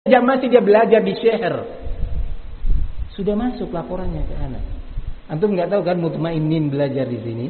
masih dia belajar di Syahr. Sudah masuk laporannya ke anak. Antum nggak tahu kan mutmainin belajar di sini?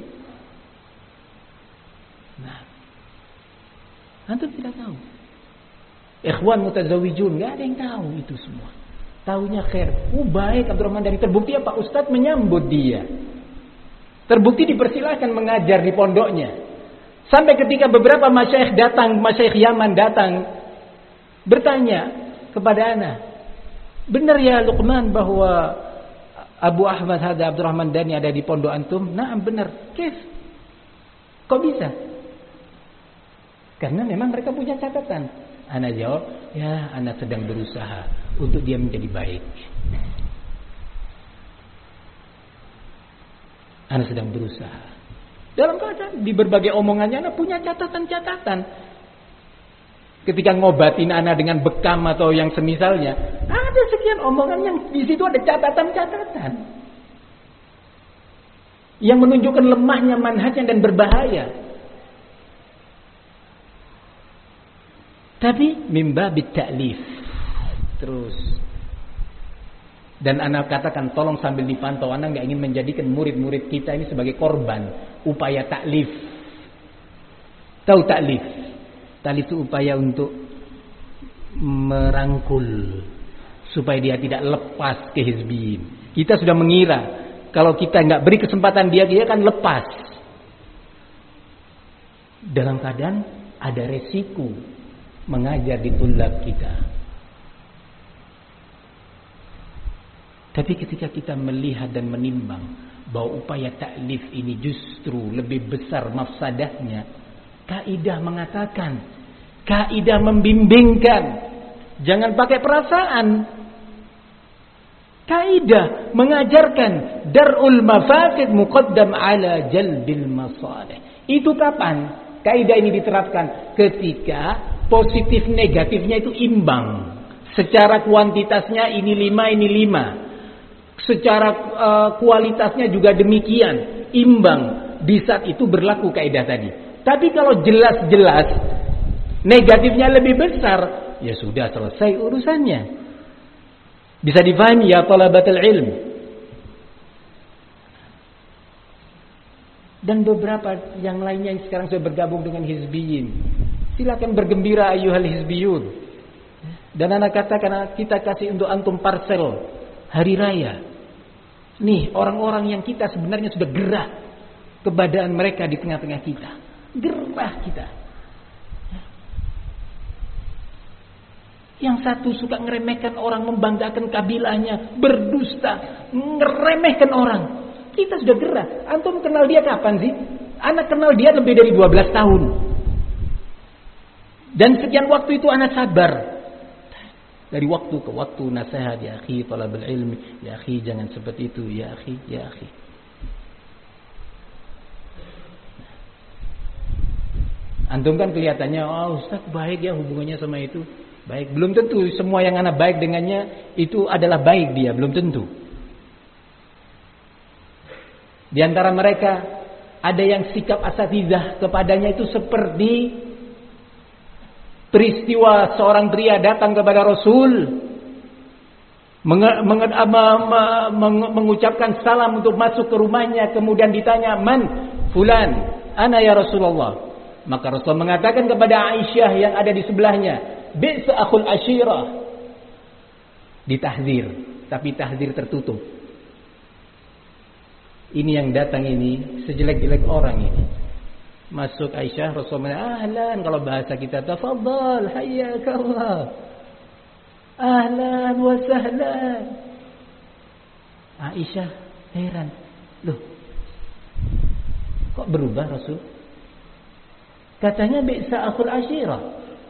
Nah, antum tidak tahu. Ikhwan mutazawijun nggak ada yang tahu itu semua. Taunya khair. Baik Abdurrahman Dani, terbukti apa? Ustadz menyambut dia. Terbukti dipersilahkan mengajar di pondoknya. Sampai ketika beberapa masyayikh datang, masyayikh Yaman datang bertanya kepada anak, benar ya Luqman bahwa Abu Ahmad Hada Abdurrahman Dani ada di pondok antum? Naam benar. Kif? Kok bisa? Karena memang mereka punya catatan. Ana jawab, ya ana sedang berusaha untuk dia menjadi baik. Ana sedang berusaha. Dalam keadaan di berbagai omongannya ana punya catatan-catatan. Ketika ngobatin ana dengan bekam atau yang semisalnya, ada sekian omongan yang di situ ada catatan-catatan yang menunjukkan lemahnya manhajnya dan berbahaya. Tapi mimba bitta'lif terus. Dan anak katakan tolong sambil dipantau, anak nggak ingin menjadikan murid-murid kita ini sebagai korban upaya taklif. Tahu taklif? Taklif itu upaya untuk merangkul supaya dia tidak lepas ke hizbiyin. Kita sudah mengira kalau kita nggak beri kesempatan dia akan lepas. Dalam keadaan ada resiko mengajar di tulab kita. Tapi ketika kita melihat dan menimbang bahwa upaya taklif ini justru lebih besar mafsadahnya, kaidah mengatakan, kaidah membimbingkan, jangan pakai perasaan. Kaidah mengajarkan darul mafasid muqaddam ala jalbil masalih. Itu kapan kaidah ini diterapkan? Ketika positif negatifnya itu imbang. Secara kuantitasnya ini 5, ini 5. Secara kualitasnya juga demikian, imbang. Di saat itu berlaku kaidah tadi. Tapi kalau jelas-jelas negatifnya lebih besar, ya sudah selesai urusannya. Bisa difahami ya talabatul ilm. Dan beberapa yang lainnya yang sekarang sudah bergabung dengan hizbiyin, silakan bergembira ayyuhal hizbiyun. Dan anak katakan kita kasih untuk antum parcel hari raya. Nih orang-orang yang kita sebenarnya sudah gerah keberadaan mereka di tengah-tengah kita. Gerah kita. Yang satu suka ngeremehkan orang, membanggakan kabilahnya, berdusta, ngeremehkan orang. Kita sudah gerah. Antum kenal dia kapan sih? Anak kenal dia lebih dari 12 tahun. Dan sekian waktu itu anak sabar. Dari waktu ke waktu nasihat, ya akhi talabul ilmi, ya akhi jangan seperti itu, ya akhi, ya akhi. Antum kan kelihatannya, oh Ustaz baik ya hubungannya sama itu. Baik, belum tentu semua yang anak baik dengannya itu adalah baik dia, belum tentu. Di antara mereka ada yang sikap asatizah kepadanya itu seperti peristiwa seorang pria datang kepada Rasul mengucapkan salam untuk masuk ke rumahnya, kemudian ditanya, "Man fulan?" "Ana ya Rasulullah." Maka Rasul mengatakan kepada Aisyah yang ada di sebelahnya, "Bi'sa akhul ashirah." Ditahzir, tapi tahzir tertutup. Ini yang datang ini sejelek-jelek orang ini. Masuk Aisyah, Rasul mengatakan, "Ahlan," kalau bahasa kita, "Tafadhal, hayyakallah. Ahlan wa sahlan." Aisyah heran, "Loh, kok berubah Rasul? Katanya bi'sa akhul ashirah."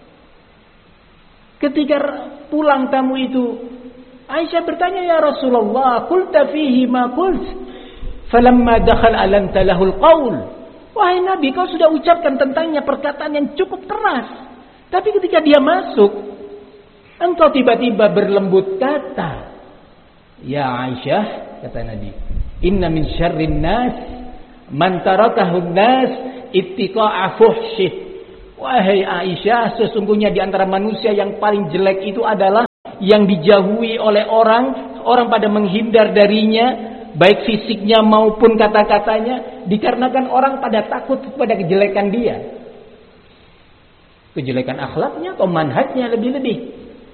Ketika pulang tamu itu, Aisyah bertanya, "Ya Rasulullah, qulta fihi ma qult, falamma dakhal alanta lahul qaul." Wahai Nabi, kau sudah ucapkan tentangnya perkataan yang cukup keras. Tapi ketika dia masuk, engkau tiba-tiba berlembut kata. "Ya Aisyah," kata Nabi, "inna min syarrin nas man tarakahun nas ittiqa'a fuhsyih." Wahai Aisyah, sesungguhnya di antara manusia yang paling jelek itu adalah yang dijauhi oleh orang pada menghindar darinya, baik fisiknya maupun kata-katanya, dikarenakan orang pada takut kepada kejelekan dia. Kejelekan akhlaknya atau manhajnya lebih-lebih.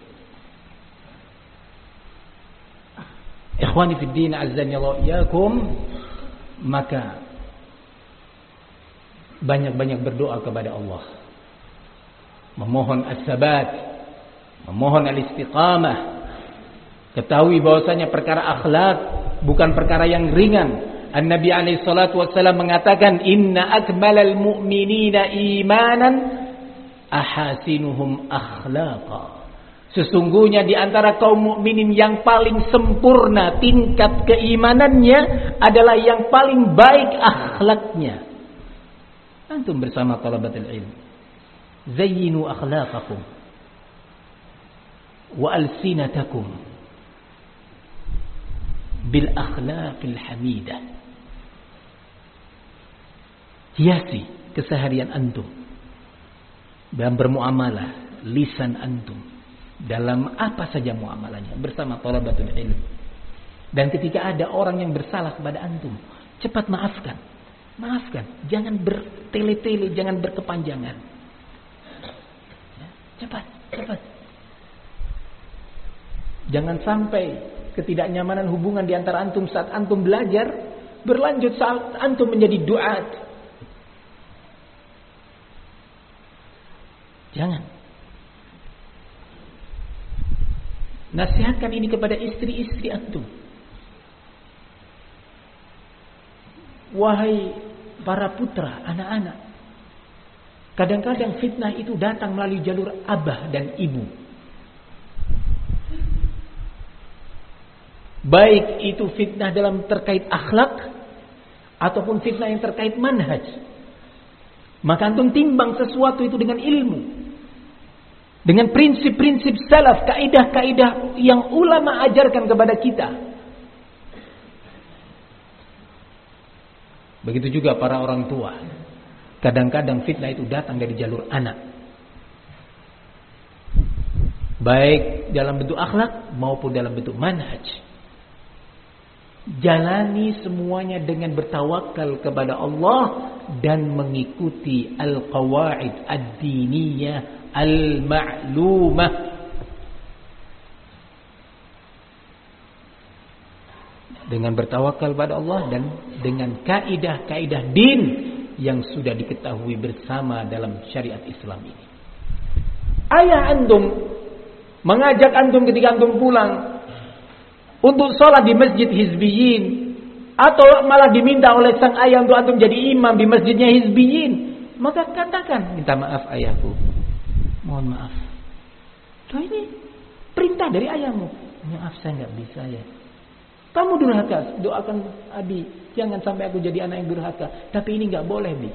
Ikhwani fid din, azzani Allah iyakum, maka banyak-banyak berdoa kepada Allah, memohon as-sabat, memohon al-istiqamah. Ketahui bahwasanya perkara akhlak bukan perkara yang ringan. An-Nabi alaihi salatu wasallam mengatakan, inna akmalal mu'minina imanan ahasinuhum akhlaqa. Sesungguhnya di antara kaum mukminin yang paling sempurna tingkat keimanannya adalah yang paling baik akhlaknya. Antum bersama talabatul ilm, zayyinu akhlaqakum wa alsinatakum bil akhlaqil hamidah. Hiasi keseharian antum dalam bermuamalah, lisan antum dalam apa saja muamalahnya bersama talabatul ilm. Dan ketika ada orang yang bersalah kepada antum, cepat maafkan. Maafkan, jangan bertele-tele, jangan berkepanjangan. Cepat. Jangan sampai ketidaknyamanan hubungan di antara antum saat antum belajar berlanjut saat antum menjadi duat. Jangan. Nasihatkan ini kepada istri-istri antum. Wahai para putra, anak-anak, kadang-kadang fitnah itu datang melalui jalur abah dan ibu. Baik itu fitnah dalam terkait akhlak ataupun fitnah yang terkait manhaj. Maka antum timbang sesuatu itu dengan ilmu, dengan prinsip-prinsip salaf, kaidah-kaidah yang ulama ajarkan kepada kita. Begitu juga para orang tua. Kadang-kadang fitnah itu datang dari jalur anak, baik dalam bentuk akhlak maupun dalam bentuk manhaj. Jalani semuanya dengan bertawakal kepada Allah dan mengikuti al-qawaid ad-diniyah al-ma'lumah. Dengan bertawakal pada Allah dan dengan kaidah-kaidah din yang sudah diketahui bersama dalam syariat Islam ini. Ayah antum mengajak antum ketika antum pulang untuk sholat di masjid hizbiyin, atau malah diminta oleh sang ayah untuk antum jadi imam di masjidnya hizbiyin, maka katakan, minta maaf ayahku, mohon maaf. Loh, ini perintah dari ayahmu. Maaf, saya nggak bisa ya. Kamu durhaka, doakan Abi, jangan sampai aku jadi anak yang durhaka. Tapi ini nggak boleh, Bi.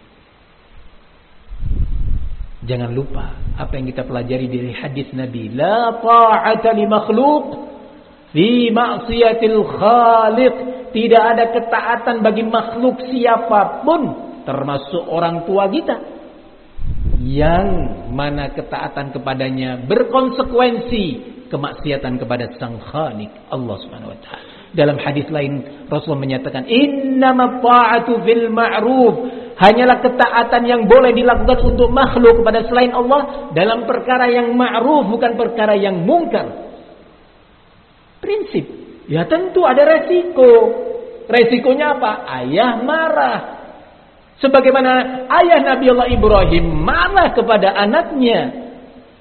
Jangan lupa apa yang kita pelajari dari hadis Nabi, la ta'ata li makhluq fi ma'siyatil khaliq. Tidak ada ketaatan bagi makhluk siapapun, termasuk orang tua kita, yang mana ketaatan kepadanya berkonsekuensi kemaksiatan kepada Sang Khaliq Allah Subhanahu wa taala. Dalam hadis lain Rasulullah menyatakan, innamat ta'atu fil ma'ruf, hanyalah ketaatan yang boleh dilakukan untuk makhluk kepada selain Allah dalam perkara yang ma'ruf, bukan perkara yang mungkar. Prinsip. Ya tentu ada resiko. Resikonya apa? Ayah marah. Sebagaimana ayah Nabi Allah Ibrahim marah kepada anaknya.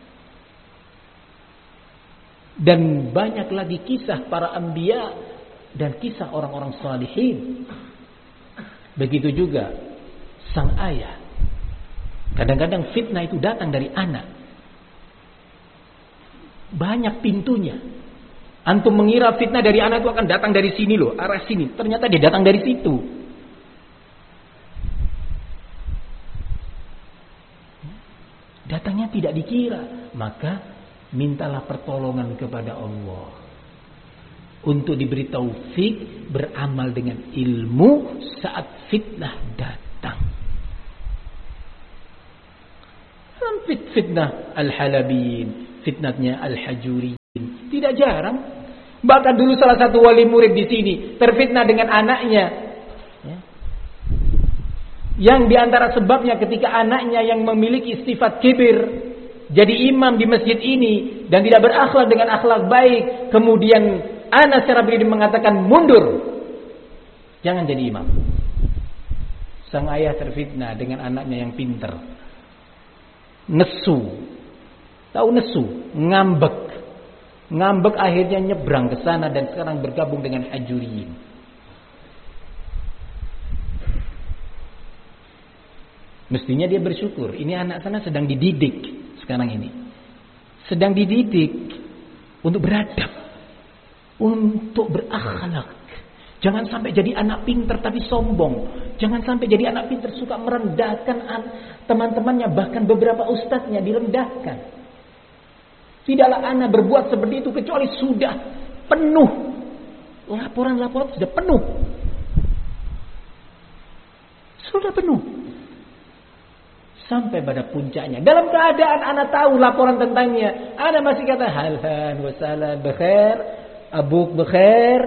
Dan banyak lagi kisah para anbiya dan kisah orang-orang salihin. Begitu juga sang ayah. Kadang-kadang fitnah itu datang dari anak. Banyak pintunya. Antum mengira fitnah dari anak itu akan datang dari sini loh, arah sini. Ternyata dia datang dari situ. Datangnya tidak dikira. Maka mintalah pertolongan kepada Allah untuk diberi taufik beramal dengan ilmu saat fitnah datang. Fitnah Al-Halabiyin, fitnahnya Al-Hajuri, Tidak jarang. Bahkan dulu salah satu wali murid di sini terfitnah dengan anaknya. Yang diantara sebabnya ketika anaknya yang memiliki sifat kibir jadi imam di masjid ini dan tidak berakhlak dengan akhlak baik, kemudian anak secara pribadi mengatakan mundur, jangan jadi imam. Sang ayah terfitnah dengan anaknya yang pintar, nesu, tahu nesu, ngambek akhirnya nyebrang ke sana dan sekarang bergabung dengan Hajuriyin. Mestinya dia bersyukur, ini anak sana sedang dididik. Sekarang ini sedang dididik untuk beradab, untuk berakhlak. Jangan sampai jadi anak pintar tapi sombong. Jangan sampai jadi anak pintar suka merendahkan teman-temannya, bahkan beberapa ustadznya direndahkan. Tidaklah anak berbuat seperti itu kecuali sudah penuh laporan-laporan, sudah penuh, sampai pada puncaknya. Dalam keadaan anak tahu laporan tentangnya, anak masih kata halan wasalan bekhair, abuk bekhair.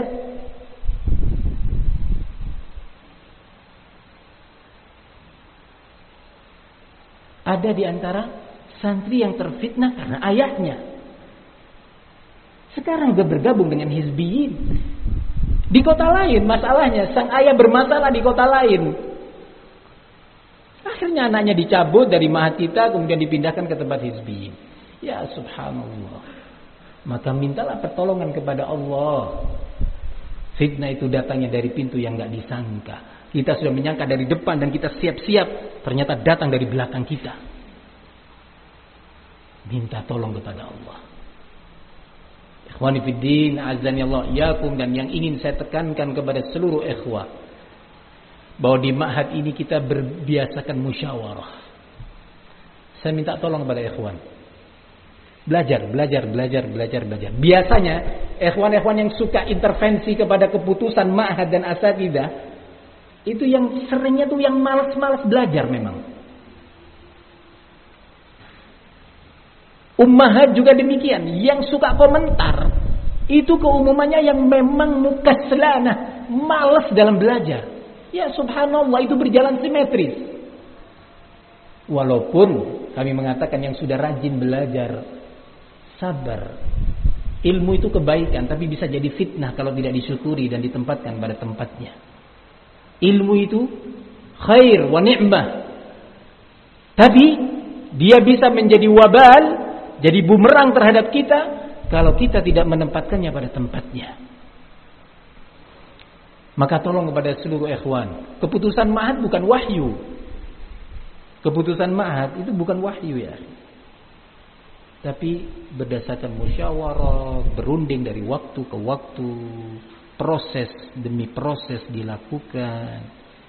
Ada di antara santri yang terfitnah karena ayahnya. Sekarang dia bergabung dengan hizbiyin. Di kota lain masalahnya, sang ayah bermasalah di kota lain. Akhirnya anaknya dicabut dari Ma'had kita, kemudian dipindahkan ke tempat hizbiyin. Ya subhanallah. Maka mintalah pertolongan kepada Allah. Fitnah itu datangnya dari pintu yang gak disangka. Kita sudah menyangka dari depan dan kita siap-siap, ternyata datang dari belakang kita. Minta tolong kepada Allah. Ikhwani fiddin, azani Allah iyakum, dan yang ingin saya tekankan kepada seluruh ikhwah, bahwa di ma'had ini kita berbiasakan musyawarah. Saya minta tolong kepada ikhwan. Belajar. Biasanya ikhwan-ikhwan yang suka intervensi kepada keputusan ma'had dan asatidzah, itu yang seringnya tuh yang malas-malas belajar memang. Ummahat juga demikian, yang suka komentar itu keumumannya yang memang mukaslanah, malas dalam belajar. Ya subhanallah, itu berjalan simetris. Walaupun kami mengatakan yang sudah rajin belajar, sabar. Ilmu itu kebaikan, tapi bisa jadi fitnah kalau tidak disyukuri dan ditempatkan pada tempatnya. Ilmu itu khair wa ni'mah, tapi dia bisa menjadi wabal, jadi bumerang terhadap kita kalau kita tidak menempatkannya pada tempatnya. Maka tolong kepada seluruh ikhwan, keputusan ma'had bukan wahyu. Keputusan ma'had itu bukan wahyu ya. Tapi berdasarkan musyawarah, berunding dari waktu ke waktu, proses demi proses dilakukan.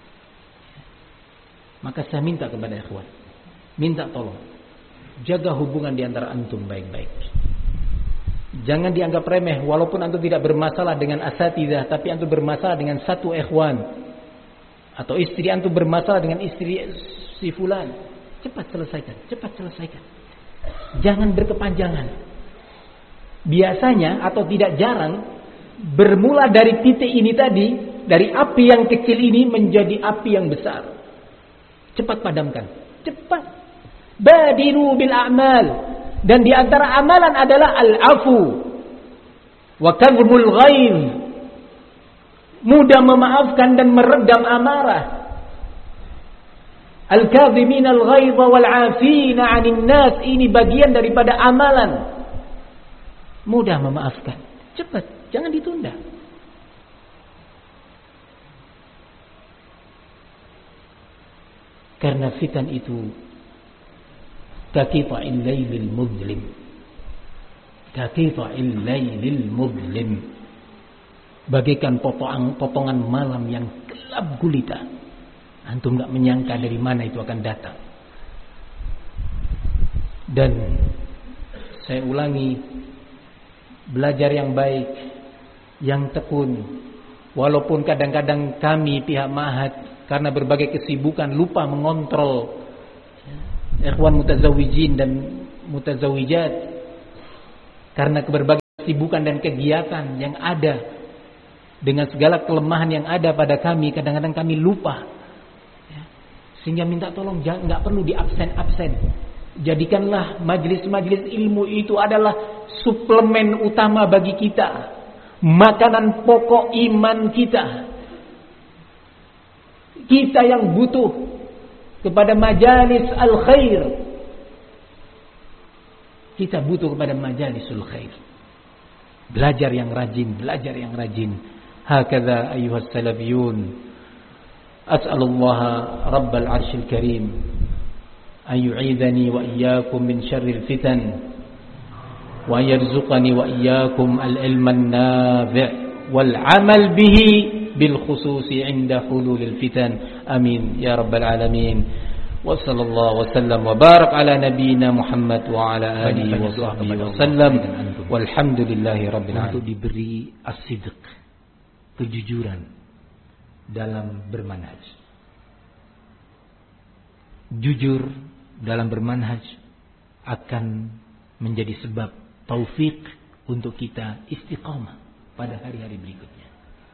Maka saya minta kepada ikhwan, minta tolong, jaga hubungan di antara antum baik-baik. Jangan dianggap remeh, walaupun antum tidak bermasalah dengan asatidzah, tapi antum bermasalah dengan satu ikhwan, atau istri antum bermasalah dengan istri si fulan. Cepat selesaikan. Jangan berkepanjangan. Biasanya atau tidak jarang bermula dari titik ini tadi, dari api yang kecil ini menjadi api yang besar. Cepat padamkan. Cepat. Badiru bil a'mal. Dan di antara amalan adalah al-afu wa kadhmul ghaidh. Mudah memaafkan dan meredam amarah. Al-kadhimin al-ghaidha wal 'afina 'anil nas, ini bagian daripada amalan. Mudah memaafkan. Cepat, jangan ditunda. Karena fitan itu kaqita'il lailil mudlim. Kaqita'il lailil mudlim. Bagaikan potongan malam yang gelap gulita. Antum enggak menyangka dari mana itu akan datang. Dan saya ulangi, belajar yang baik, yang tekun. Walaupun kadang-kadang kami pihak ma'had karena berbagai kesibukan lupa mengontrol ikhwan mutazawijin dan mutazawijat karena berbagai kesibukan dan kegiatan yang ada, dengan segala kelemahan yang ada pada kami, kadang-kadang kami lupa. Sehingga minta tolong nggak perlu di absen. Jadikanlah majelis-majelis ilmu itu adalah suplemen utama bagi kita, makanan pokok iman kita. Kita yang butuh kepada majalis al-khair. Kita butuh kepada majalisul khair. Belajar yang rajin. Hakadha ayyuhas salafiyun. As'alullaha rabbal arshil karim an yu'idhani wa iyyakum min syarril fitan wa yarzuqani wa iyyakum al-ilman nafi' wal 'amal bihi bil khususi 'inda hululil fitan. Amin ya rabbal alamin. Wa sallallahu wa sallam wa barak ala nabiyyina Muhammad wa ala alihi wa sahbihi wa sallam. Walhamdulillahi rabbil alamin. Untuk diberi as-sidq, kejujuran dalam bermanhaj. Jujur dalam bermanhaj akan menjadi sebab taufik untuk kita istiqamah pada hari-hari berikutnya.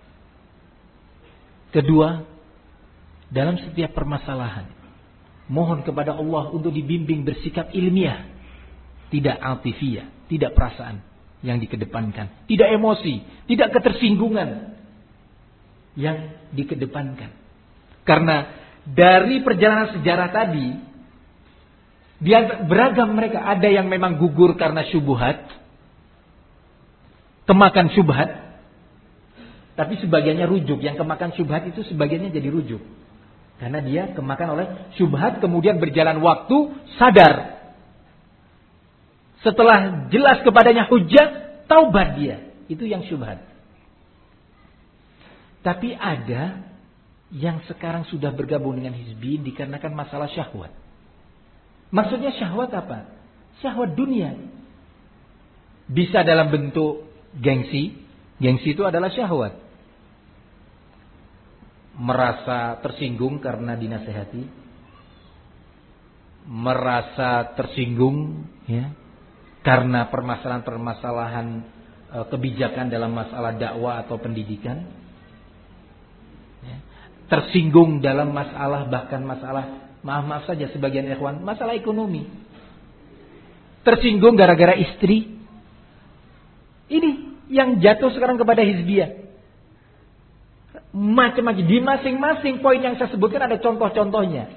Kedua, dalam setiap permasalahan, mohon kepada Allah untuk dibimbing bersikap ilmiah, tidak atifiyah, tidak perasaan yang dikedepankan, tidak emosi, tidak ketersinggungan yang dikedepankan. Karena dari perjalanan sejarah tadi, dia beragam mereka. Ada yang memang gugur karena syubhat, kemakan syubhat, tapi sebagiannya rujuk. Yang kemakan syubhat itu sebagiannya jadi rujuk, karena dia kemakan oleh syubhat. Kemudian berjalan waktu, sadar. Setelah jelas kepadanya hujjah, taubat dia. Itu yang syubhat. Tapi ada yang sekarang sudah bergabung dengan hizbiyin dikarenakan masalah syahwat. Maksudnya syahwat apa? Syahwat dunia. Bisa dalam bentuk gengsi. Gengsi itu adalah syahwat. Merasa tersinggung karena dinasehati. Merasa tersinggung ya, karena permasalahan-permasalahan kebijakan dalam masalah dakwah atau pendidikan. Tersinggung dalam masalah, bahkan masalah, maaf saja sebagian ikhwan, masalah ekonomi. Tersinggung gara-gara istri. Ini yang jatuh sekarang kepada hizbiyah. Macam-macam. Di masing-masing poin yang saya sebutkan ada contoh-contohnya.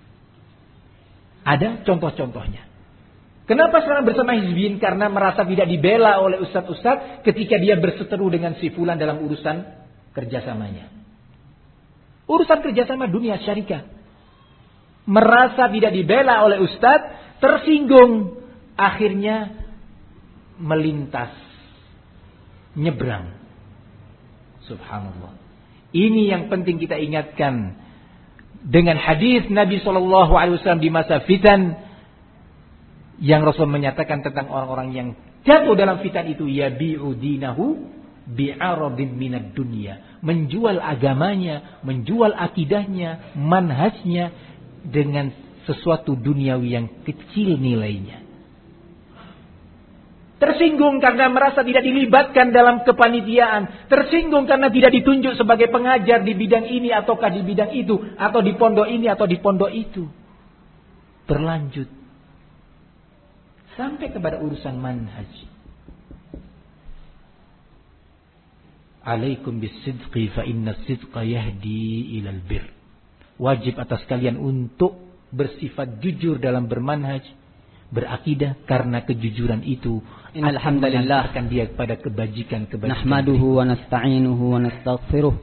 Ada contoh-contohnya. Kenapa sekarang bersama hizbiyin? Karena merasa tidak dibela oleh ustadz-ustadz ketika dia berseteru dengan si fulan dalam urusan kerjasamanya. Urusan kerjasama dunia syarikat. Merasa tidak dibela oleh ustadz, tersinggung. Akhirnya melintas, nyebrang. Subhanallah. Ini yang penting kita ingatkan. Dengan hadis Nabi SAW di masa fitan, yang Rasul menyatakan tentang orang-orang yang jatuh dalam fitan itu, yabi'u dinahu bi'aradin minad dunya, menjual agamanya, menjual akidahnya, manhajnya dengan sesuatu duniawi yang kecil nilainya. Tersinggung karena merasa tidak dilibatkan dalam kepanitiaan, tersinggung karena tidak ditunjuk sebagai pengajar di bidang ini ataukah di bidang itu, atau di pondok ini atau di pondok itu. Berlanjut sampai kepada urusan manhaj. Alaikum bisidqi fa inna sidqa yahdi ilal bir. Wajib atas kalian untuk bersifat jujur dalam bermanhaj, berakidah, karena kejujuran itu alhamdulillah akan dia kepada kebajikan-kebajikan. Nahmaduhu wa nasta'inuhu wa nastaghfiruh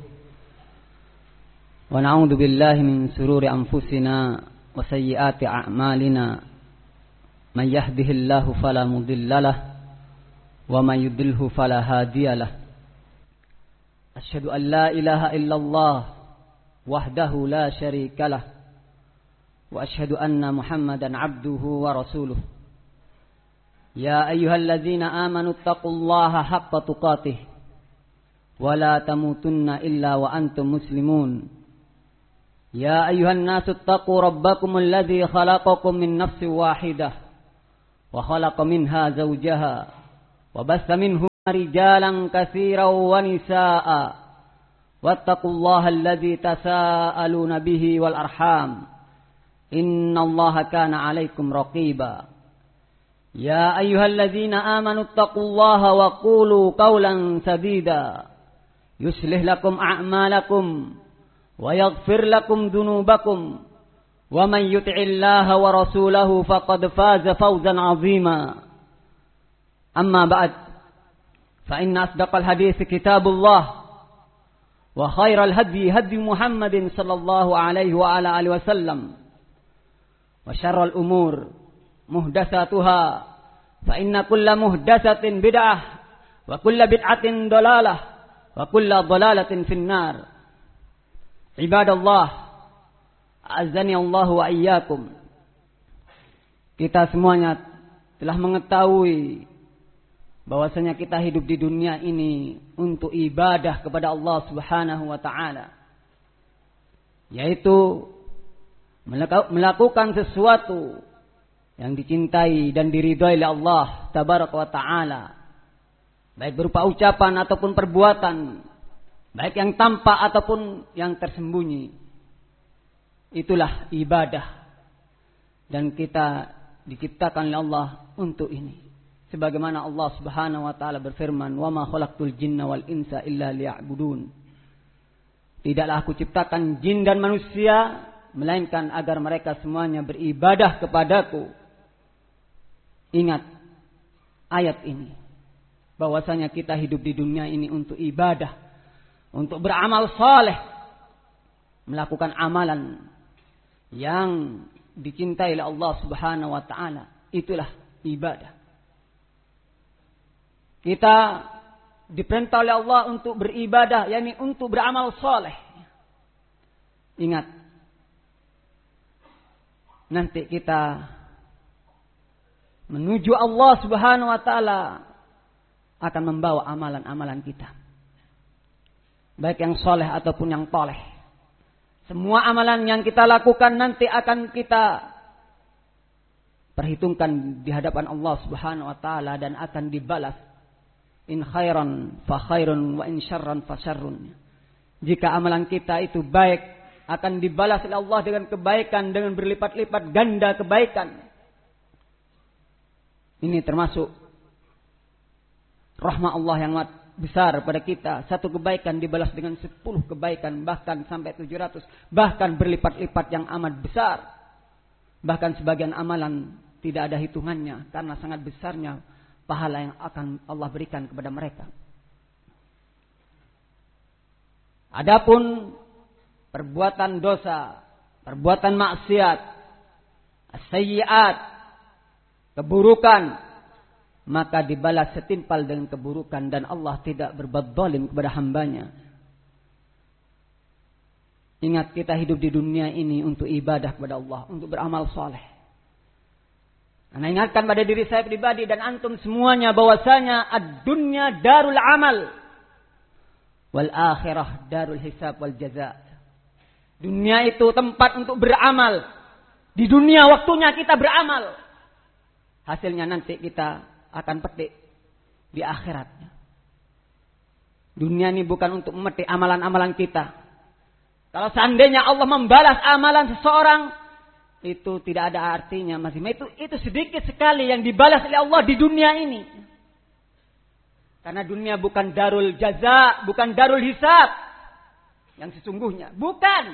wa na'udzu billahi min sururi anfusina wa sayyiati a'malina. Man yahdihillahu fala mudhillalah wa man yudlilhu fala hadiyalah. Asyhadu an la ilaha illallah wahdahu la syarikalah wa asyhadu anna Muhammadan abduhu wa rasuluh. Ya ayyuhalladzina amanu taqullaha haqqa tuqatih wa la tamutunna illa wa antum muslimun. Ya ayyuhan nasu taqu rabbakumul ladzi khalaqakum min nafsin wahidah wa khalaqa minha zawjaha wa bassa minhu رجالا كثيرا ونساء واتقوا الله الذي تساءلون به والأرحام إن الله كان عليكم رقيبا يا أيها الذين آمنوا اتقوا الله وقولوا قولا سديدا يصلح لكم أعمالكم ويغفر لكم ذنوبكم ومن يطع الله ورسوله فقد فاز فوزا عظيما أما بعد فإن أصدق الحديث كتاب الله وخير الهدي هدي محمد صلى الله عليه وعلى آله وسلم وشر الأمور محدثاتها فإن كل محدثة بدعة وكل بدعة ضلالة وكل ضلالة في النار عباد الله أعزني الله وإياكم. Kita semuanya telah mengetahui bahwasanya kita hidup di dunia ini untuk ibadah kepada Allah Subhanahu wa taala, yaitu melakukan sesuatu yang dicintai dan diridhai oleh Allah Tabaraka wa taala, baik berupa ucapan ataupun perbuatan, baik yang tampak ataupun yang tersembunyi. Itulah ibadah, dan kita diciptakan oleh Allah untuk ini. Sebagaimana Allah Subhanahu wa taala berfirman, "Wa ma khalaqtul jinna wal insa illa liya'budun." Tidaklah aku ciptakan jin dan manusia melainkan agar mereka semuanya beribadah kepadaku. Ingat ayat ini, bahwasanya kita hidup di dunia ini untuk ibadah, untuk beramal saleh, melakukan amalan yang dicintai oleh Allah Subhanahu wa taala. Itulah ibadah. Kita diperintah oleh Allah untuk beribadah, yakni untuk beramal saleh. Ingat, nanti kita menuju Allah Subhanahu wa taala akan membawa amalan-amalan kita, baik yang saleh ataupun yang toleh. Semua amalan yang kita lakukan nanti akan kita perhitungkan di hadapan Allah Subhanahu wa taala dan akan dibalas. In khairan fa khairun wa in syarran fa syarrun. Jika amalan kita itu baik, akan dibalas oleh Allah dengan kebaikan, dengan berlipat-lipat ganda kebaikan. Ini termasuk rahmat Allah yang besar pada kita. Satu kebaikan dibalas dengan 10 kebaikan, bahkan sampai 700, bahkan berlipat-lipat yang amat besar. Bahkan sebagian amalan tidak ada hitungannya karena sangat besarnya pahala yang akan Allah berikan kepada mereka. Adapun perbuatan dosa, perbuatan maksiat, as-sayyi'at, keburukan, maka dibalas setimpal dengan keburukan, dan Allah tidak berbuat zalim kepada hambanya. Ingat, kita hidup di dunia ini untuk ibadah kepada Allah, untuk beramal saleh. Ana ingatkan pada diri saya pribadi dan antum semuanya bahwasanya ad-dunya darul amal wal akhirah darul hisab wal jaza. Dunia itu tempat untuk beramal. Di dunia waktunya kita beramal. Hasilnya nanti kita akan petik di akhirat. Dunia ini bukan untuk memetik amalan-amalan kita. Kalau seandainya Allah membalas amalan seseorang, itu tidak ada artinya, masih itu sedikit sekali yang dibalas oleh Allah di dunia ini. Karena dunia bukan darul jaza, bukan darul hisab yang sesungguhnya, bukan.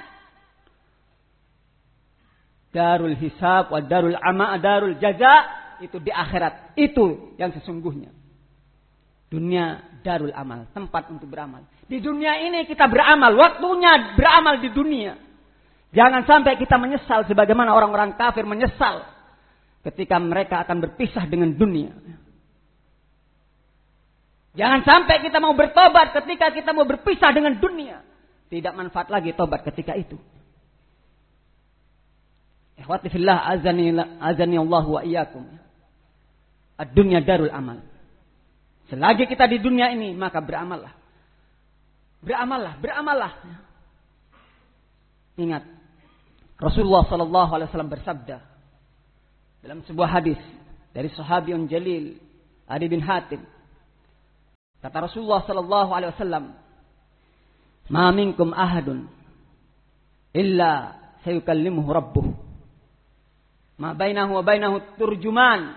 Darul hisab wa darul darul jaza itu di akhirat, itu yang sesungguhnya. Dunia darul amal, tempat untuk beramal. Di dunia ini kita beramal, waktunya beramal di dunia. Jangan sampai kita menyesal sebagaimana orang-orang kafir menyesal ketika mereka akan berpisah dengan dunia. Jangan sampai kita mau bertobat ketika kita mau berpisah dengan dunia. Tidak manfaat lagi tobat ketika itu. Ikhwati fillah, azani Allah wa iyyakum. Ad-dunya darul amal. Selagi kita di dunia ini, maka beramallah. Beramallah. Ingat, Rasulullah sallallahu alaihi wasallam bersabda dalam sebuah hadis dari sahabiun jalil Adi bin Hatim, Kata Rasulullah sallallahu alaihi wasallam, "Ma minkum ahadun illa sayukallimuhu rabbuh. Ma bainahu wa bainahu turjuman.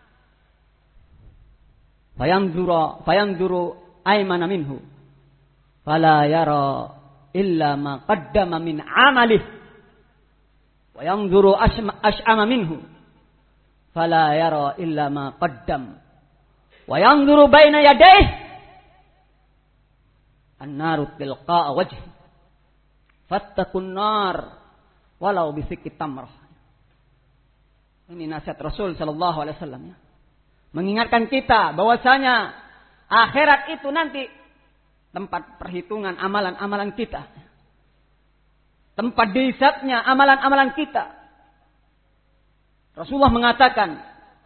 Fayanzuru aymana minhu. Fala yara illa ma qaddama min amalih. Wa yanzuru ash'ama minhu. Fala yara illa ma qaddam. Wa yanzuru baina yadayhi. An-naru tilqa'a wajhi. Fattaqun nar walau bisikki tamrah." Ini nasihat Rasul sallallahu alaihi wasallam ya. Mengingatkan kita bahwasanya akhirat itu nanti tempat perhitungan amalan-amalan kita. Tempat dihisabnya amalan-amalan kita. Rasulullah mengatakan,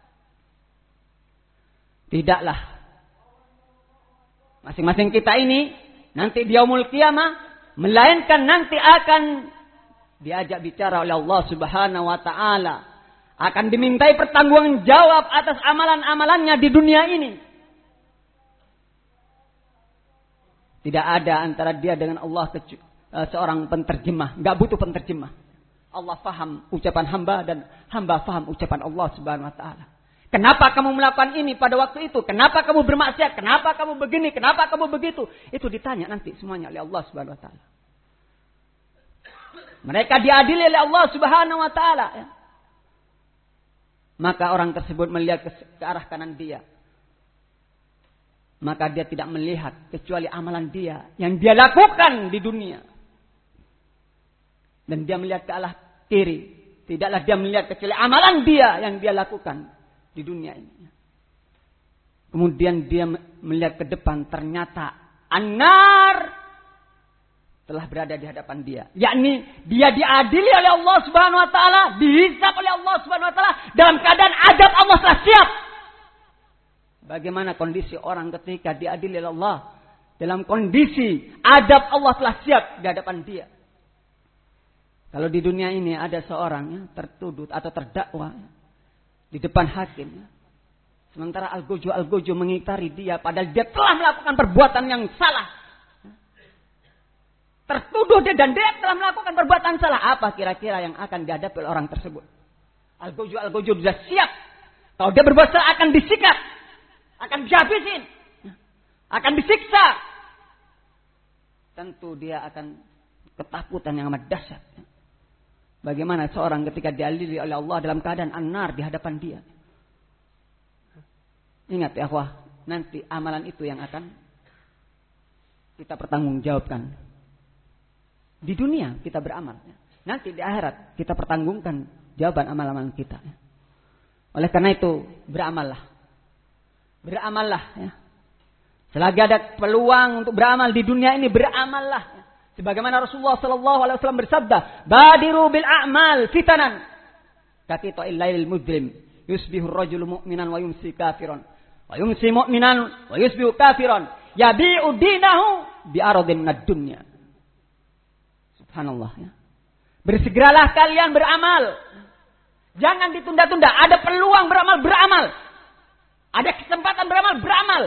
tidaklah masing-masing kita ini nanti di yaumul qiyamah, melainkan nanti akan diajak bicara oleh Allah Subhanahu wa taala, akan dimintai pertanggungjawab atas amalan-amalannya di dunia ini. Tidak ada antara dia dengan Allah seorang penterjemah, enggak butuh penterjemah. Allah faham ucapan hamba dan hamba faham ucapan Allah Subhanahu wa taala. Kenapa kamu melakukan ini pada waktu itu? Kenapa kamu bermaksiat? Kenapa kamu begini? Kenapa kamu begitu? Itu ditanya nanti semuanya oleh Allah Subhanahu wa taala. Mereka diadili oleh Allah Subhanahu wa taala ya. Maka orang tersebut melihat ke arah kanan dia. Maka dia tidak melihat kecuali amalan dia yang dia lakukan di dunia. Dan dia melihat ke arah kiri. Tidaklah dia melihat kecuali amalan dia yang dia lakukan di dunia ini. Kemudian dia melihat ke depan, ternyata an-nar telah berada di hadapan dia. Yakni dia diadili oleh Allah Subhanahu wa taala, dihisab oleh Allah Subhanahu wa taala dalam keadaan adab Allah telah siap. Bagaimana kondisi orang ketika diadili oleh Allah? Dalam kondisi adab Allah telah siap di hadapan dia. Kalau di dunia ini ada seorang ya, tertuduh atau terdakwa ya, di depan hakim. Ya. Sementara Al-Gojo mengitari dia padahal dia telah melakukan perbuatan yang salah. Tertuduh dia dan dia telah melakukan perbuatan salah. Apa kira-kira yang akan dihadapi oleh orang tersebut? Al-Gojo sudah siap. Kalau dia berbuat salah akan disikat. Akan dihabisin. Akan disiksa. Tentu dia akan ketakutan yang amat dahsyat. Bagaimana seorang ketika diadili oleh Allah dalam keadaan an-nar di hadapan dia. Ingat ya akhwah, nanti amalan itu yang akan kita pertanggungjawabkan. Di dunia kita beramal. Nanti di akhirat kita pertanggungkan jawaban amal-amal kita. Oleh karena itu beramallah. Beramallah ya. Selagi ada peluang untuk beramal di dunia ini, beramallah. Ya. Sebagaimana Rasulullah sallallahu alaihi wasallam bersabda, "Badiru bil a'mal fitanan. Katita'il lailil mudlim, yusbihu ar-rajulu mu'minan wa yumsi kafiran, wa yumsi mu'minan wa yusbihu kafiran, yabi'u dinahu bi aradin minad dunya." Subhanallah ya. Bersegeralah kalian beramal. Jangan ditunda-tunda. Ada peluang beramal, beramal. Ada kesempatan beramal.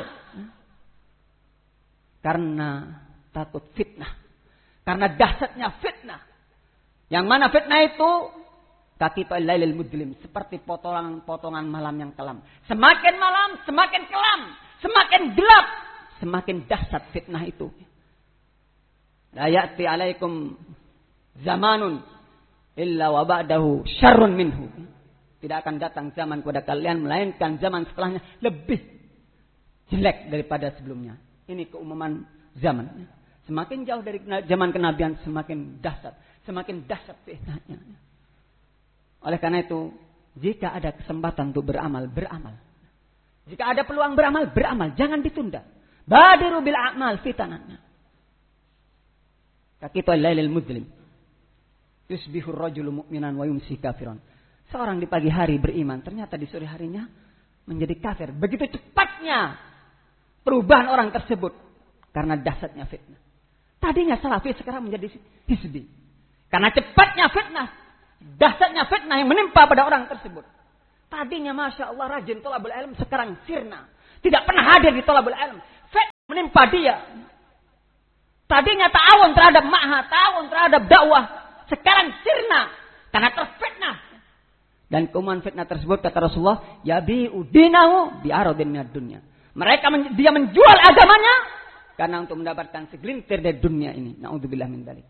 Karena takut fitnah. Karena dahsyatnya fitnah. Yang mana fitnah itu? Katita'il lailil mudlim. Seperti potongan malam yang kelam. Semakin malam, semakin kelam. Semakin gelap, semakin dahsyat fitnah itu. La ya'ti alaikum zamanun illa wa ba'dahu syarrun minhu. Tidak akan datang zaman kepada kalian, melainkan zaman setelahnya lebih jelek daripada sebelumnya. Ini keumuman zaman. Semakin jauh dari zaman kenabian, semakin dahsyat. Semakin dahsyat fitnahnya. Oleh karena itu, jika ada kesempatan untuk beramal, beramal. Jika ada peluang beramal, beramal. Jangan ditunda. Badiru bil a'mal fitanannya. Katita'il lailil mudlim. Yusbihur rajulu mu'minan wa yumsi kafiran. Seorang di pagi hari beriman, ternyata di sore harinya menjadi kafir. Begitu cepatnya perubahan orang tersebut karena dahsyatnya fitnah. Tadinya salafi, sekarang menjadi hizbi. Karena cepatnya fitnah, dahsyatnya fitnah yang menimpa pada orang tersebut. Tadinya masya Allah rajin thalabul ilm, sekarang sirna. Tidak pernah hadir di thalabul ilm. Fitnah lupa dia. Tadinya ta'awun terhadap ma'had, ta'awun terhadap dakwah. Sekarang sirna karena terfitnah. Dan keumuman fitnah tersebut kata Rasulullah, yabi'u dinahu bi'aradin minad dunya. Dia menjual agamanya karena untuk mendapatkan segelintir dari dunia ini. Na'udzubillah min dzalik.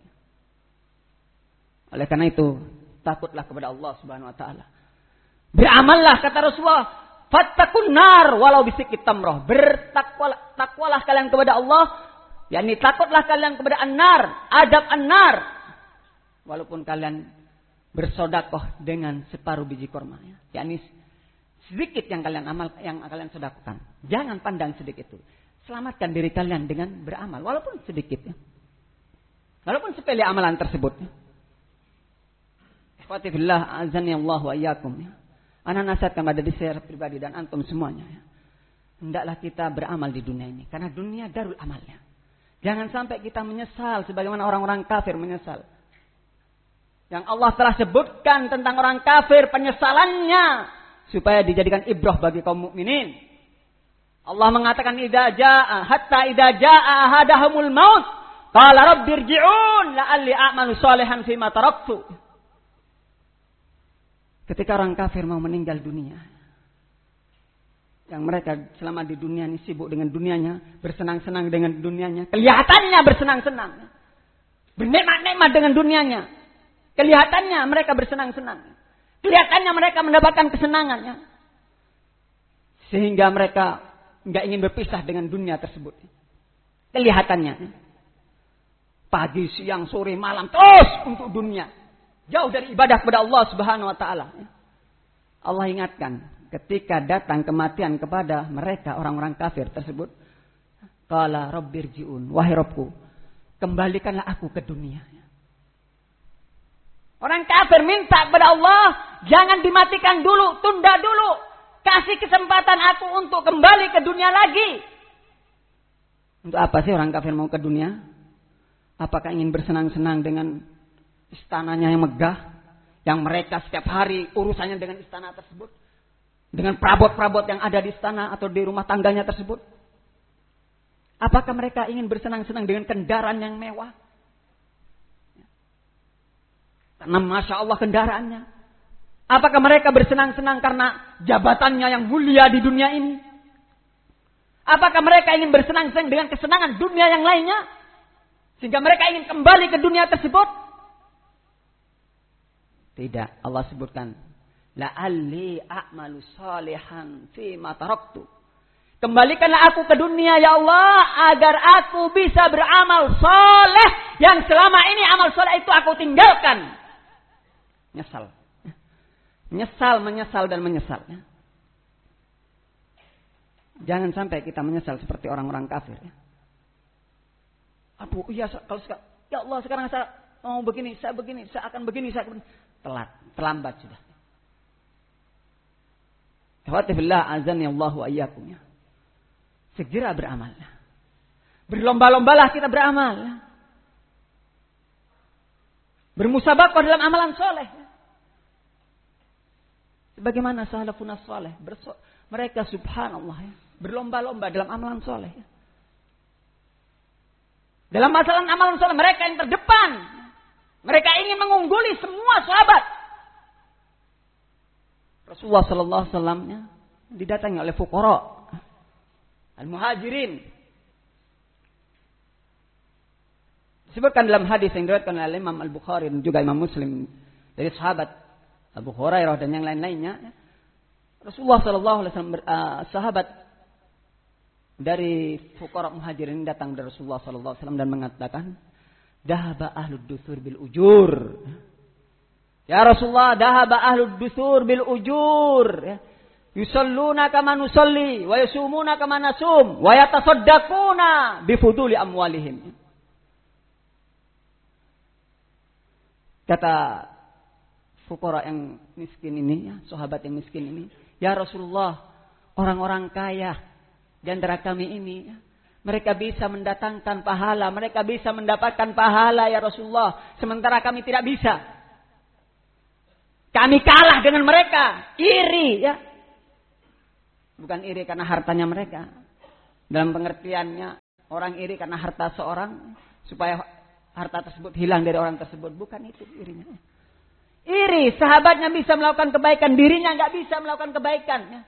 Oleh karena itu, takutlah kepada Allah Subhanahu wa taala. Beramallah kata Rasulullah, fattaqun nar walau bisikit tamrah. Bertakwalah kalian kepada Allah, yakni takutlah kalian kepada an-nar, adab an-nar. Walaupun kalian bersedekah dengan separuh biji kurma, ya. Yakni sedikit yang kalian sedekahkan. Jangan pandang sedikit itu. Selamatkan diri kalian dengan beramal walaupun sedikit, ya. Walaupun sepele amalan tersebut, ya. Ikhwati fillah, azani Allah wa iyyakum, ya. Ana nasihatkan pada diri saya pribadi dan antum semuanya, ya. Hendaklah kita beramal di dunia ini karena dunia darul amalnya. Jangan sampai kita menyesal sebagaimana orang-orang kafir menyesal. Yang Allah telah sebutkan tentang orang kafir penyesalannya supaya dijadikan ibrah bagi kaum mukminin. Allah mengatakan idza jaa ahadahumul maut qala rabbirji'un la'alli a'malu shalihan fima taraktu. Ketika orang kafir mau meninggal dunia, yang mereka selama di dunia ini sibuk dengan dunianya, bersenang-senang dengan dunianya, kelihatannya bersenang-senang, bernikmat-nikmat dengan dunianya. Kelihatannya mereka bersenang-senang. Kelihatannya mereka mendapatkan kesenangannya. Sehingga mereka enggak ingin berpisah dengan dunia tersebut. Kelihatannya. Pagi, siang, sore, malam. Terus untuk dunia. Jauh dari ibadah kepada Allah Subhanahu wa ta'ala. Allah ingatkan. Ketika datang kematian kepada mereka orang-orang kafir tersebut. Qala rabbirji'un. Wahai Rabbku. Kembalikanlah aku ke dunia. Orang kafir minta kepada Allah, jangan dimatikan dulu, tunda dulu. Kasih kesempatan aku untuk kembali ke dunia lagi. Untuk apa sih orang kafir mau ke dunia? Apakah ingin bersenang-senang dengan istananya yang megah? Yang mereka setiap hari urusannya dengan istana tersebut? Dengan perabot-perabot yang ada di istana atau di rumah tangganya tersebut? Apakah mereka ingin bersenang-senang dengan kendaraan yang mewah? Karena Masya Allah kendaraannya. Apakah mereka bersenang-senang karena jabatannya yang mulia di dunia ini? Apakah mereka ingin bersenang-senang dengan kesenangan dunia yang lainnya? Sehingga mereka ingin kembali ke dunia tersebut? Tidak. Allah sebutkan. La'alli a'malu salihan fima taraktu. Kembalikanlah aku ke dunia ya Allah. Agar aku bisa beramal soleh. Yang selama ini amal soleh itu aku tinggalkan. Menyesal dan menyesal. Jangan sampai kita menyesal seperti orang-orang kafir. Aduh, iya kalau sekarang, ya Allah sekarang saya mau begini, saya akan begini. Telat, terlambat sudah. Alhamdulillah azani Allah wa iyyakum. Segera beramal. Berlomba-lombalah kita beramal. Bermusabaqah dalam amalan soleh. Sebagaimana salafun saleh, mereka subhanallah ya, berlomba-lomba dalam amalan soleh. Dalam masalah amalan soleh mereka yang terdepan. Mereka ingin mengungguli semua sahabat. Rasulullah sallallahu alaihi wasallam didatangi oleh fuqara al-muhajirin. Disebutkan dalam hadis yang diriwayatkan oleh Imam Al-Bukhari dan juga Imam Muslim dari sahabat Abu Hurairah dan yang lain-lainnya. Rasulullah sallallahu alaihi wasallam sahabat dari fuqara muhajirin datang dari Rasulullah sallallahu alaihi wasallam dan mengatakan, "Dahaba ahlud dusur bil ujur." Ya Rasulullah, dahaba ahlud dusur bil ujur. Yusalluna kama nusalli wa yasumuna kama nasum wa yatasaddaquna bi fuduli amwalihim. Kata fuqara yang miskin ini, ya, sahabat yang miskin ini, ya Rasulullah, orang-orang kaya di antara kami ini, ya, mereka bisa mendatangkan pahala, mereka bisa mendapatkan pahala ya Rasulullah, sementara kami tidak bisa. Kami kalah dengan mereka, iri ya. Bukan iri karena hartanya mereka. Dalam pengertiannya, Orang iri karena harta seorang supaya harta tersebut hilang dari orang tersebut. Bukan itu irinya. Iri, sahabatnya bisa melakukan kebaikan, dirinya nggak bisa melakukan kebaikan.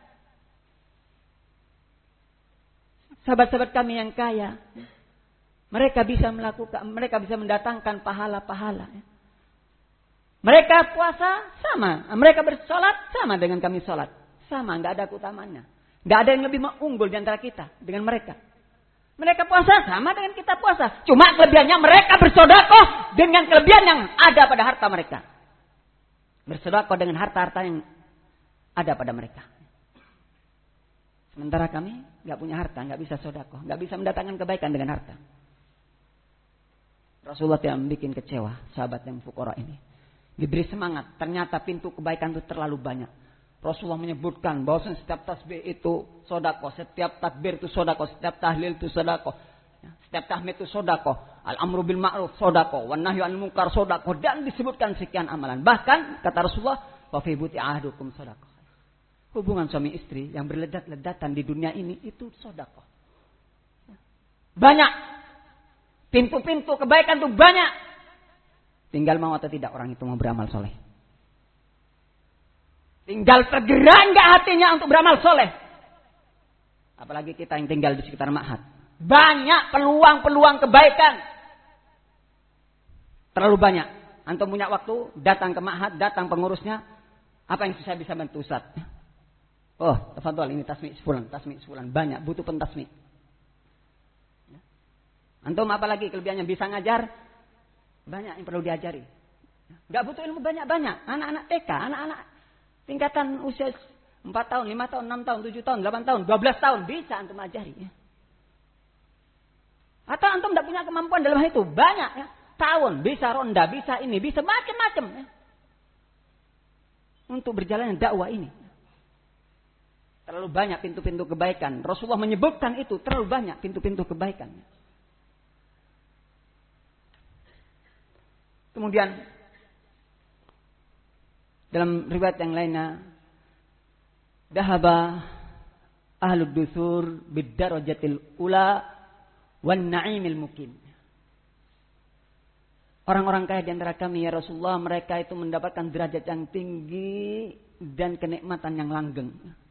Sahabat-sahabat kami yang kaya, mereka bisa mendatangkan pahala-pahala. Mereka puasa sama, mereka bersolat sama dengan kami solat, sama, nggak ada keutamaannya, nggak ada yang lebih unggul di antara kita dengan mereka. Mereka puasa sama dengan kita puasa. Cuma kelebihannya mereka bersedekah dengan kelebihan yang ada pada harta mereka. Bersedekah dengan harta-harta yang ada pada mereka. Sementara kami nggak punya harta, nggak bisa sedekah, nggak bisa mendatangkan kebaikan dengan harta. Rasulullah tidak membuat kecewa sahabat yang fuqara ini. Diberi semangat. Ternyata pintu kebaikan itu terlalu banyak. Rasulullah menyebutkan bahwa setiap tasbih itu sedekah, setiap takbir itu sedekah, setiap tahlil itu sedekah, setiap tahmid itu sedekah, al-amru bil ma'ruf sedekah, wan nahyu 'anil munkar sedekah, dan disebutkan sekian amalan. Bahkan kata Rasulullah, wa fi buti ahdukum sedekah. Hubungan suami istri yang berledat-ledatan di dunia ini itu sedekah. Banyak. Pintu-pintu kebaikan itu banyak. Tinggal mau atau tidak orang itu mau beramal soleh. Tinggal tergerak enggak hatinya untuk beramal soleh. Apalagi kita yang tinggal di sekitar ma'had. Banyak peluang-peluang kebaikan. Terlalu banyak. Antum punya waktu, datang ke ma'had, datang pengurusnya. Apa yang saya bisa bantu Ustaz? Oh, tafadhol, ini tasmi' sebulan. Banyak, butuh pentasmi'. Antum apalagi kelebihannya bisa ngajar. Banyak yang perlu diajari. Enggak butuh ilmu banyak-banyak. Anak-anak TK, anak-anak tingkatan usia 4 tahun, 5 tahun, 6 tahun, 7 tahun, 8 tahun, 12 tahun. Bisa antum ajari. Ya. Atau antum tidak punya kemampuan dalam hal itu. Banyak. Ya. Tahun, bisa ronda, bisa ini, bisa macam-macam. Ya. Untuk berjalan dakwah ini. Terlalu banyak pintu-pintu kebaikan. Rasulullah menyebutkan itu. Terlalu banyak pintu-pintu kebaikan. Kemudian dalam riwayat yang lainnya, dahaba ahlud dusur bid-darajatil ula wan na'imil mukim. Orang-orang kaya di antara kami ya Rasulullah, mereka itu mendapatkan derajat yang tinggi dan kenikmatan yang langgeng.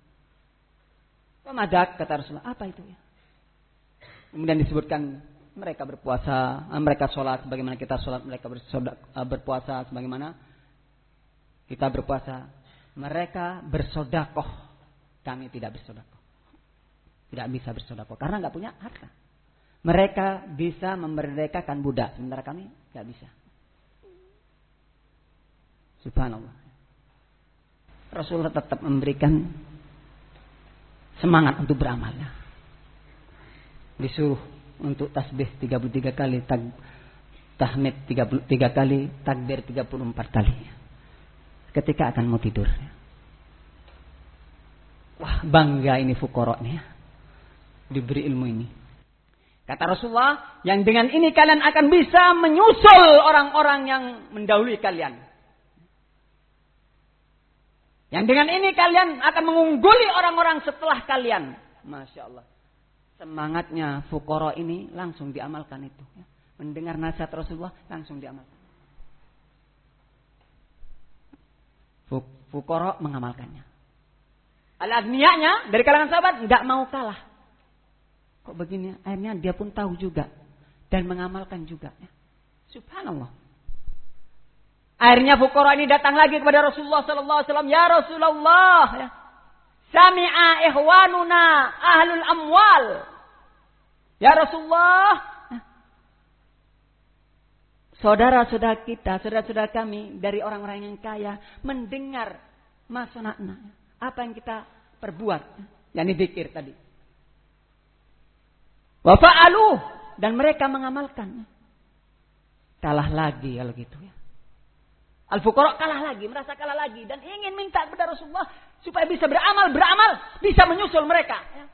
Pemadak kata Rasulullah, apa itu ya? Kemudian disebutkan mereka berpuasa, mereka sholat sebagaimana kita sholat, mereka berpuasa sebagaimana kita berpuasa. Mereka bersodakoh, kami tidak bersodakoh. Tidak bisa bersodakoh karena nggak punya harta. Mereka bisa memerdekakan budak, sementara kami nggak bisa. Subhanallah. Rasulullah tetap memberikan semangat untuk beramalnya. Disuruh untuk tasbih 33 kali, tahmid 33 kali, takbir 34 kali. Ketika akan mau tidur. Wah, bangga ini fuqara nih ya. Diberi ilmu ini. Kata Rasulullah, yang dengan ini kalian akan bisa menyusul orang-orang yang mendahului kalian. Yang dengan ini kalian akan mengungguli orang-orang setelah kalian. Masya Allah. Semangatnya fuqara ini langsung diamalkan itu. Mendengar nasihat Rasulullah langsung diamalkan. Fuqara mengamalkannya. Al-aghniyanya dari kalangan sahabat nggak mau kalah. Kok begini? Akhirnya dia pun tahu juga dan mengamalkan juga. Subhanallah. Akhirnya fuqara ini datang lagi kepada Rasulullah sallallahu alaihi wasallam, "Ya Rasulullah, ya. Sami'a ikhwanuna ahlul amwal." Ya Rasulullah, saudara-saudara kita, saudara-saudara kami dari orang-orang yang kaya mendengar masana'na, apa yang kita perbuat, yakni zikir tadi. Wa fa'alu, dan mereka mengamalkan. Kalah lagi kalau gitu ya. Al-fuqara kalah lagi, merasa kalah lagi dan ingin minta kepada Rasulullah supaya bisa beramal, bisa menyusul mereka. Ya.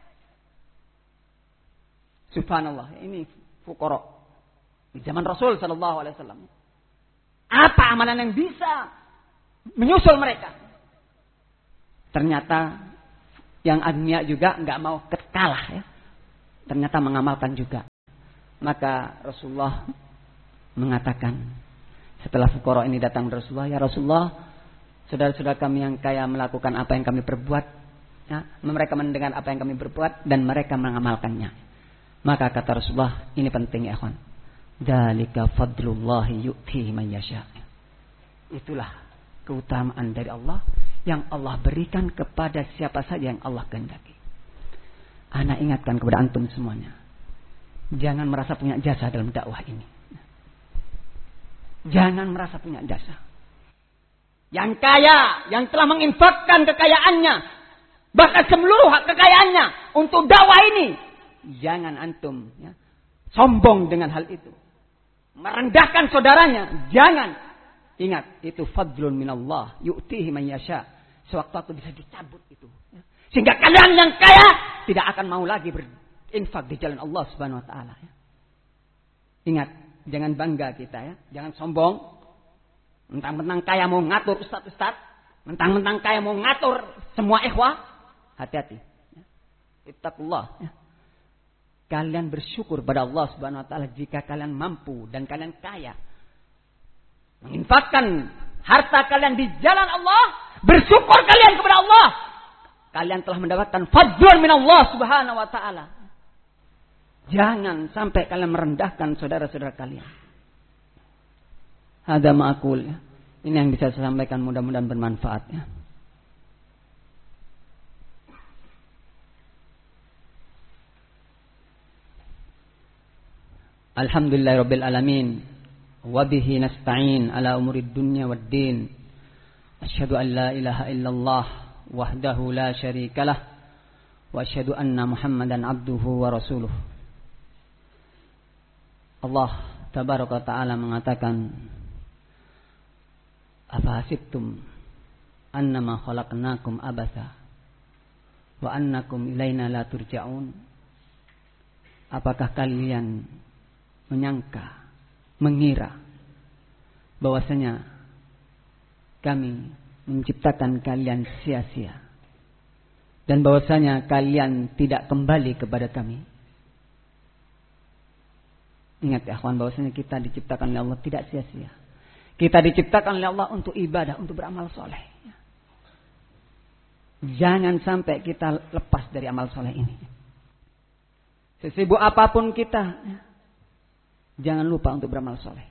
Subhanallah, ini fuqara di zaman Rasul sallallahu alaihi wasallam. Apa amalan yang bisa menyusul mereka? Ternyata yang agniya juga enggak mau kalah ya. Ternyata mengamalkan juga. Maka Rasulullah mengatakan, setelah fuqara ini datang ke Rasulullah, ya Rasulullah, saudara-saudara kami yang kaya melakukan apa yang kami perbuat, ya, mereka mendengar apa yang kami perbuat dan mereka mengamalkannya. Maka kata Rasulullah, ini penting ya ikhwan, dzalika fadlullahi yu'tihi man yasha. Itulah keutamaan dari Allah yang Allah berikan kepada siapa saja yang Allah kehendaki. Ana ingatkan kepada antum semuanya, jangan merasa punya jasa dalam dakwah ini. Jangan merasa punya jasa. Yang kaya, yang telah menginfakkan kekayaannya, bahkan seluruh kekayaannya untuk dakwah ini, jangan antum ya, sombong dengan hal itu, merendahkan saudaranya. Jangan. Ingat, itu fadlun minallah yu'tihi man yasha. Sewaktu-waktu bisa dicabut itu, ya. Sehingga kalian yang kaya tidak akan mau lagi berinfak di jalan Allah Subhanahu wa taala, ya. Ingat, jangan bangga kita ya, jangan sombong. Mentang-mentang kaya mau ngatur ustaz-ustaz, mentang-mentang kaya mau ngatur semua ikhwah. Hati-hati. Ya. Ittaqullah, ya. Kalian bersyukur pada Allah Subhanahu wa taala jika kalian mampu dan kalian kaya menginfakkan harta kalian di jalan Allah. Bersyukur kalian kepada Allah. Kalian telah mendapatkan fadlun min Allah Subhanahu wa taala. Jangan sampai kalian merendahkan saudara-saudara kalian. Hadza ma'qul, ya. Ini yang bisa saya sampaikan, mudah-mudahan bermanfaat, ya. Alhamdulillahirabbil alamin. Wa bihi nasta'in ala umurid dunya waddin. Asyhadu an la ilaha illallah wahdahu la syarikalah wa asyhadu anna Muhammadan abduhu wa rasuluh. Allah tabaraka ta'ala mengatakan, afa hasibtum annama khalaqnakum abatha wa annakum ilaina la turja'un. Apakah kalian menyangka, mengira bahwasanya kami menciptakan kalian sia-sia dan bahwasanya kalian tidak kembali kepada kami? Ingat ya akhwan, bahwasanya kita diciptakan oleh Allah tidak sia-sia. Kita diciptakan oleh Allah untuk ibadah, untuk beramal soleh. Jangan sampai kita lepas dari amal soleh ini. Sesibuk apapun kita, jangan lupa untuk beramal soleh.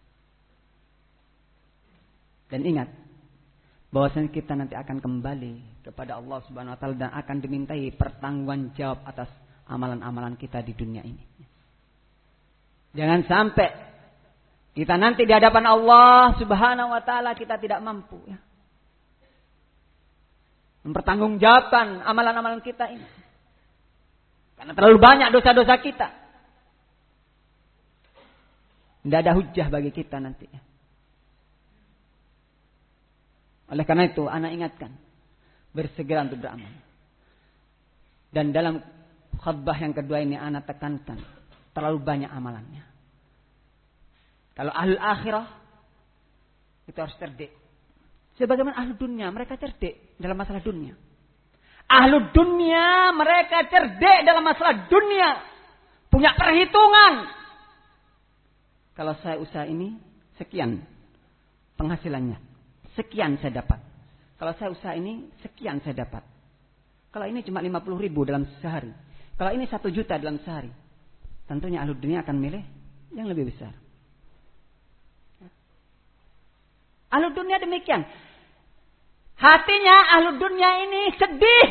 Dan ingat, bahwasanya kita nanti akan kembali kepada Allah Subhanahu wa taala dan akan dimintai pertanggungjawaban jawab atas amalan-amalan kita di dunia ini. Jangan sampai kita nanti di hadapan Allah Subhanahu wa taala kita tidak mampu, ya, mempertanggungjawabkan amalan-amalan kita ini. Karena terlalu banyak dosa-dosa kita. Tidak ada hujjah bagi kita nanti. Oleh karena itu, anak ingatkan, bersegera untuk beramal. Dan dalam khutbah yang kedua ini anak tekankan, terlalu banyak amalannya. Kalau ahlul akhirah itu harus cerdik. Sebagaimana ahlul dunia, mereka cerdik dalam masalah dunia. Ahlul dunia, mereka cerdik dalam masalah dunia. Punya perhitungan. Kalau saya usaha ini, sekian penghasilannya. Sekian saya dapat. Kalau saya usaha ini, sekian saya dapat. Kalau ini cuma 50.000 dalam sehari. Kalau ini 1 juta dalam sehari. Tentunya ahlul dunia akan milih yang lebih besar. Ahlul dunia demikian. Hatinya ahlul dunia ini sedih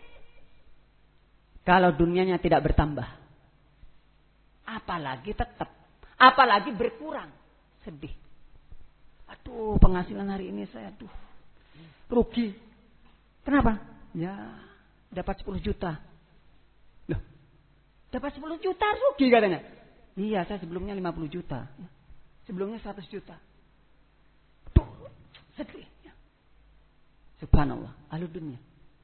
kalau dunianya tidak bertambah. Apalagi tetap. Apalagi berkurang. Sedih. Aduh, penghasilan hari ini saya rugi. Kenapa? Ya, dapat 10 juta. Loh, dapat 10 juta rugi katanya. Iya, saya sebelumnya 50 juta. Sebelumnya 100 juta. Tuh, sedih. Subhanallah, ahlul dunia.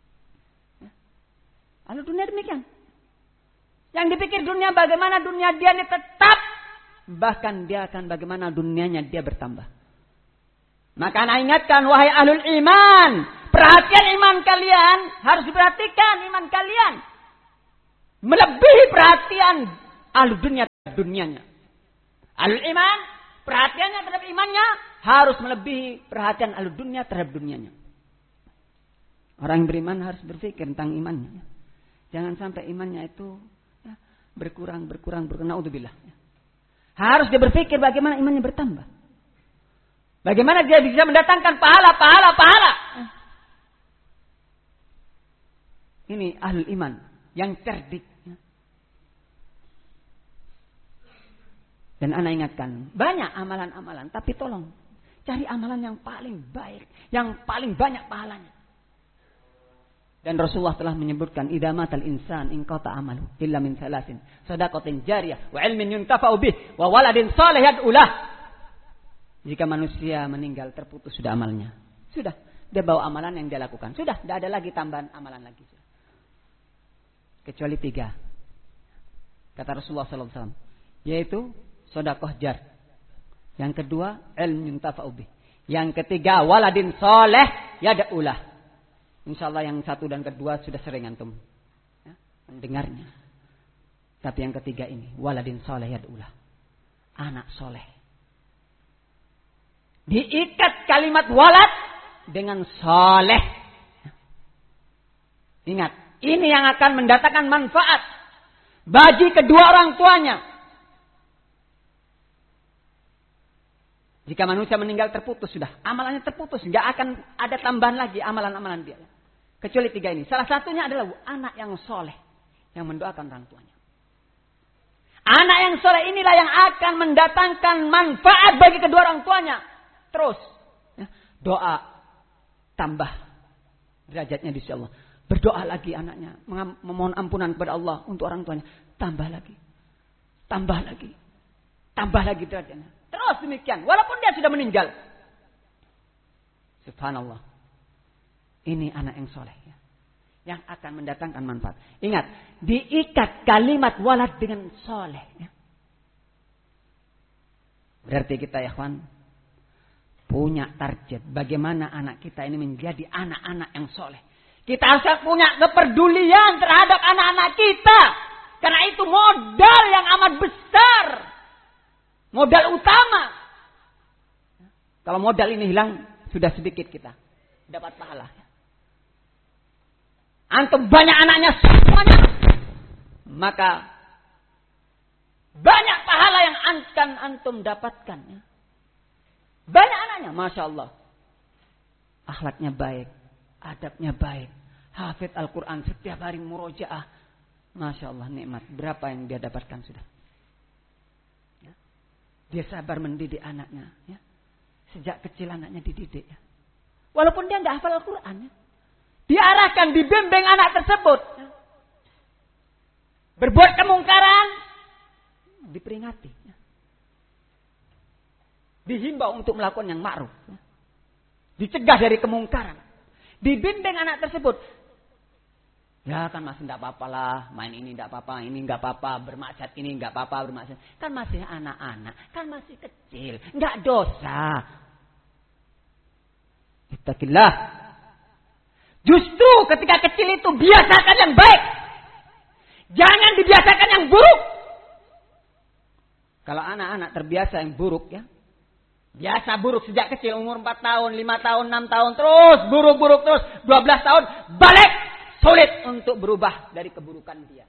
Ahlul dunia demikian. Yang dipikir dunia bagaimana dunia dia ini tetap. Bahkan dia akan bagaimana dunianya dia bertambah. Maka ana ingatkan, wahai ahlul iman. Perhatian iman kalian. Harus diperhatikan iman kalian. Melebihi perhatian ahlul dunia dunianya. Ahlul iman, perhatiannya terhadap imannya harus melebihi perhatian ahlul dunia terhadap dunianya. Orang yang beriman harus berpikir tentang imannya. Jangan sampai imannya itu berkurang. Naudzubillah. Harus dia berpikir bagaimana imannya bertambah. Bagaimana dia bisa mendatangkan pahala. Ini ahlul iman yang cerdik. Dan ana ingatkan, banyak amalan-amalan, tapi tolong cari amalan yang paling baik, yang paling banyak pahalanya. Dan Rasulullah telah menyebutkan idza matal insan inqata amalu illa min salasin shadaqatin jariyah wa ilmin yuntafa'u bih wa waladin shalih yad'u lah. Jika manusia meninggal terputus sudah amalnya. Sudah, dia bawa amalan yang dia lakukan. Sudah, tidak ada lagi tambahan amalan lagi. Kecuali 3. Kata Rasulullah sallallahu alaihi wasallam, yaitu sedekah jar. Yang kedua, ilmu yuntafa'u bih. Yang ketiga, waladin shalih yad'u lah. Insyaallah yang 1 dan kedua sudah sering antum mendengarnya. Tapi yang ketiga ini, waladin shalih yad'u lah. Anak soleh. Diikat kalimat walad dengan soleh. Ingat, ini yang akan mendatangkan manfaat bagi kedua orang tuanya. Jika manusia meninggal terputus sudah, amalannya terputus, nggak akan ada tambahan lagi amalan-amalan dia. Kecuali 3 ini. Salah satunya adalah anak yang soleh, yang mendoakan orang tuanya. Anak yang soleh inilah yang akan mendatangkan manfaat bagi kedua orang tuanya. Terus doa tambah derajatnya di sisi Allah. Berdoa lagi anaknya, memohon ampunan kepada Allah untuk orang tuanya. Tambah lagi derajatnya. Terus demikian, walaupun dia sudah meninggal. Subhanallah. Ini anak yang soleh ya, yang akan mendatangkan manfaat. Ingat, diikat kalimat walad dengan soleh ya. Berarti kita ya kawan, punya target bagaimana anak kita ini menjadi anak-anak yang soleh. Kita harus punya kepedulian terhadap anak-anak kita. Karena itu modal yang amat besar. Modal utama. Kalau modal ini hilang, sudah sedikit kita dapat pahala. Antum banyak anaknya semuanya, maka banyak pahala yang akan antum dapatkan. Banyak anaknya, masya Allah, akhlaknya baik, adabnya baik, hafid Al-Quran setiap hari murojaah, masya Allah nikmat. Berapa yang dia dapatkan sudah? Ya. Dia sabar mendidik anaknya, ya. Sejak kecil anaknya dididik, ya. Walaupun dia nggak hafal Al-Quran, ya. Diarahkan, dibimbing anak tersebut. Berbuat kemungkaran, diperingati. Dihimbau untuk melakukan yang ma'ruf. Dicegah dari kemungkaran. Dibimbing anak tersebut. Ya kan masih tidak apa-apa lah, main ini tidak apa-apa, ini nggak apa-apa, bermaksiat ini nggak apa-apa, bermaksiat. Kan masih anak-anak, kan masih kecil, nggak dosa. Ittaqillah. Justru ketika kecil itu biasakan yang baik. Jangan dibiasakan yang buruk. Kalau anak-anak terbiasa yang buruk ya. Biasa buruk sejak kecil, umur 4 tahun, 5 tahun, 6 tahun. Terus buruk-buruk terus. 12 tahun balik. Sulit untuk berubah dari keburukan dia.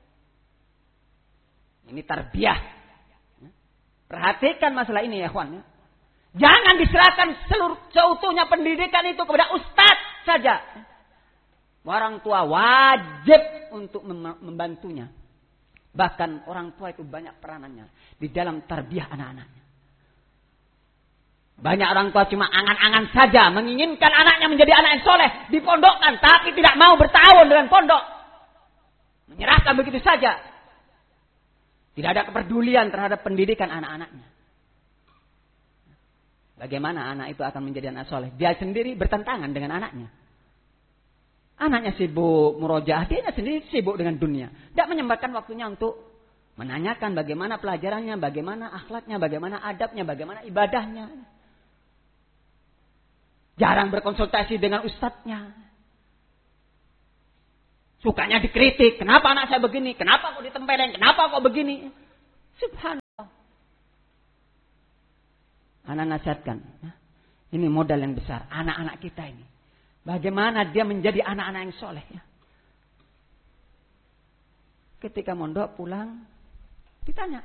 Ini tarbiyah. Perhatikan masalah ini ya kawan. Jangan diserahkan seutuhnya pendidikan itu kepada ustadz saja. Orang tua wajib untuk membantunya. Bahkan orang tua itu banyak peranannya di dalam tarbiyah anak-anaknya. Banyak orang tua cuma angan-angan saja menginginkan anaknya menjadi anak yang soleh, dipondokkan, tapi tidak mau bertahun dengan pondok. Menyerahkan begitu saja. Tidak ada kepedulian terhadap pendidikan anak-anaknya. Bagaimana anak itu akan menjadi anak soleh? Dia sendiri bertentangan dengan anaknya. Anaknya sibuk murojaah, dia sendiri sibuk dengan dunia. Tidak menyempatkan waktunya untuk menanyakan bagaimana pelajarannya, bagaimana akhlaknya, bagaimana adabnya, bagaimana ibadahnya. Jarang berkonsultasi dengan ustadznya. Sukanya dikritik. Kenapa anak saya begini? Kenapa kok ditempelin? Kenapa kok begini? Subhanallah. Anak nasihatkan. Ini modal yang besar. Anak-anak kita ini. Bagaimana dia menjadi anak-anak yang soleh. Ya. Ketika mondok pulang. Ditanya.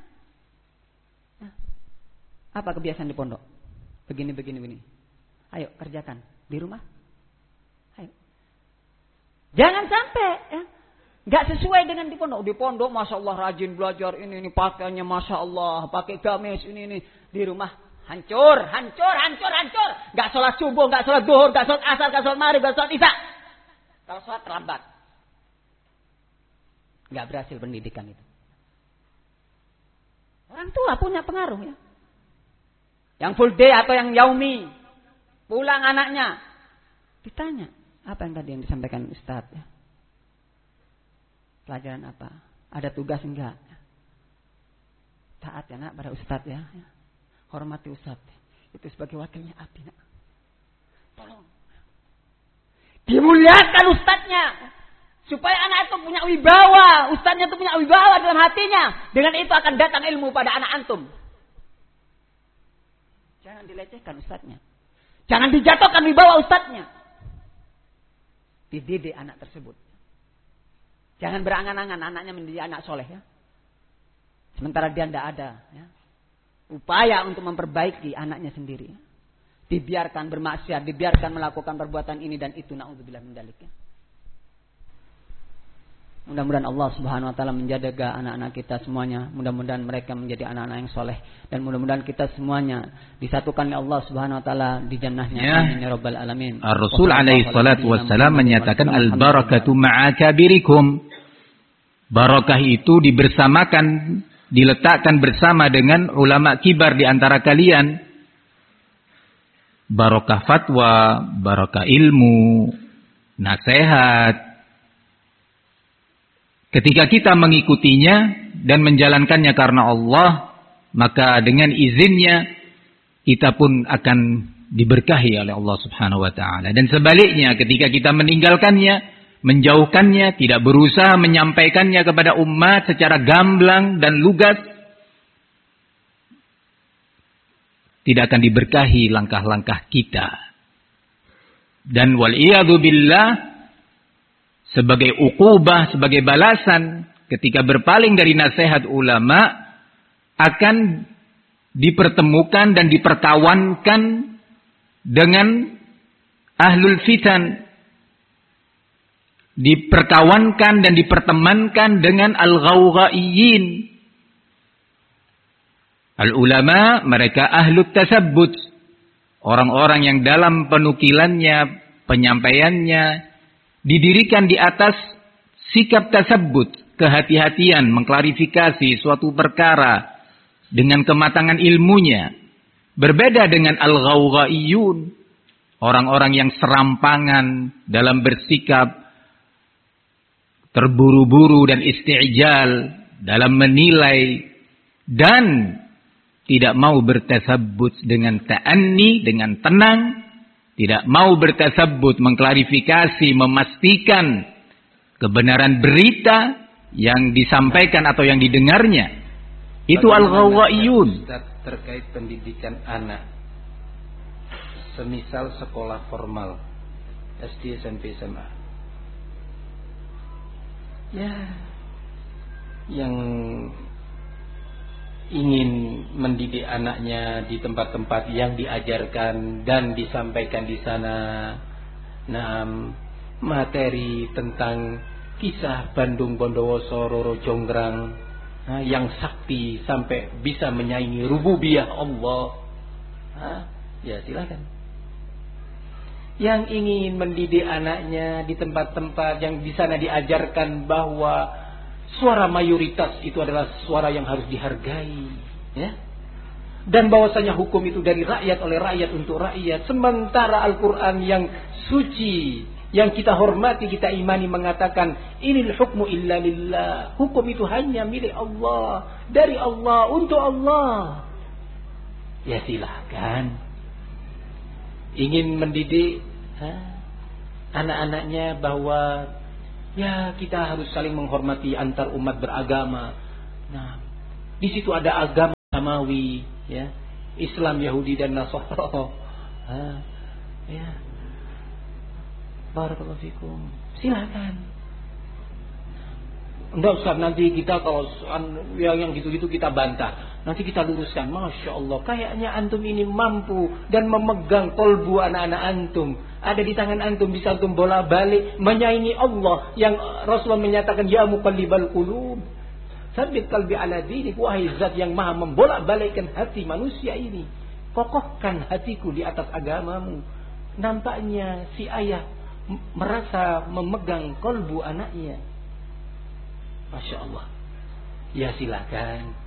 Apa kebiasaan di pondok? Begini. Ayo kerjakan. Di rumah. Ayo. Jangan sampai. Ya. Gak sesuai dengan di pondok. Di pondok Masya Allah rajin belajar. Ini pakaiannya Masya Allah. Pakai gamis ini. Di rumah hancur. Gak sholat subuh, gak sholat duhur, gak sholat asar, gak sholat maghrib, gak sholat isya. Kalau sholat terlambat. Gak berhasil pendidikan itu. Orang tua punya pengaruh ya. Yang full day atau yang yaumi. Pulang anaknya. Ditanya. Apa yang tadi yang disampaikan Ustaz ya? Pelajaran apa? Ada tugas enggak? Taat ya nak pada Ustaz ya. Hormati Ustaz. Itu sebagai wakilnya Abi nak. Tolong. Dimuliakan Ustaznya. Supaya anak itu punya wibawa. Ustaznya itu punya wibawa dalam hatinya. Dengan itu akan datang ilmu pada anak antum. Jangan dilecehkan Ustaznya. Jangan dijatuhkan wibawa Ustaznya. Dididik anak tersebut. Jangan berangan-angan anaknya menjadi anak soleh ya. Sementara dia tidak ada ya. Upaya untuk memperbaiki anaknya sendiri. Dibiarkan bermaksiat, dibiarkan melakukan perbuatan ini dan itu, naudzubillah min dzalik. Mudah-mudahan Allah Subhanahu wa taala menjaga anak-anak kita semuanya. Mudah-mudahan mereka menjadi anak-anak yang soleh dan mudah-mudahan kita semuanya disatukan oleh Allah Subhanahu wa taala di jannahnya. Amin ya rabbal alamin. Ar-Rasul alaihi salatu wassalam menyatakan al-barakatu ma'a kabirikum. Barakah itu dibersamakan, diletakkan bersama dengan ulama kibar di antara kalian. Barakah fatwa, barakah ilmu, nasihat. Ketika kita mengikutinya dan menjalankannya karena Allah, maka dengan izinnya kita pun akan diberkahi oleh Allah Subhanahu wa taala. Dan sebaliknya ketika kita meninggalkannya, menjauhkannya, tidak berusaha menyampaikannya kepada umat secara gamblang dan lugas, tidak akan diberkahi langkah-langkah kita. Dan wal'iyadu billah, sebagai uqubah, sebagai balasan ketika berpaling dari nasihat ulama, akan dipertemukan dan diperkawankan dengan ahlul fitan, diperkawankan dan dipertemankan dengan al-ghawghaiyin. Al-ulama mereka ahlut tasabbut, orang-orang yang dalam penukilannya, penyampaiannya didirikan di atas sikap tasabbut, kehati-hatian, mengklarifikasi suatu perkara dengan kematangan ilmunya. Berbeda dengan al-ghawghaiyun, orang-orang yang serampangan dalam bersikap, terburu-buru dan isti'jal dalam menilai dan tidak mau bertasabbut dengan ta'anni, dengan tenang. Tidak mau bertasabbut, mengklarifikasi, memastikan kebenaran berita yang disampaikan atau yang didengarnya. Itu al-ghawghaiyun. Terkait pendidikan anak, semisal sekolah formal, SD, SMP, SMA. Ya, yang ingin mendidik anaknya di tempat-tempat yang diajarkan dan disampaikan di sana, materi tentang kisah Bandung Bondowoso Roro Jonggrang yang sakti sampai bisa menyaingi rububiyah Allah, ya silakan. Yang ingin mendidik anaknya di tempat-tempat yang di sana diajarkan bahwa suara mayoritas itu adalah suara yang harus dihargai, ya. Dan bahwasanya hukum itu dari rakyat, oleh rakyat, untuk rakyat. Sementara Al-Quran yang suci, yang kita hormati, kita imani, mengatakan inil hukmu illa lillah. Hukum itu hanya milik Allah, dari Allah, untuk Allah. Ya silahkan. Ingin mendidik anak-anaknya bahwa ya kita harus saling menghormati antar umat beragama. Nah, di situ ada agama samawi, ya, Islam, Yahudi dan Nasara. Ya. Barakallahu fikum. Silakan. Enggak Ustaz, nanti kita kalau yang gitu-gitu kita bantah. Nanti kita luruskan. Masya Allah, kayaknya antum ini mampu dan memegang kolbu anak-anak antum. Ada di tangan antum, bisa antum bola balik menyaingi Allah yang Rasulullah menyatakan ya muqallibal qulub, tsabbit qalbi ala dinik. Wahai zat yang maha membolak-balikkan hati manusia ini, kokohkan hatiku di atas agamamu. Nampaknya si ayah merasa memegang kolbu anaknya. Masya Allah. Ya silakan.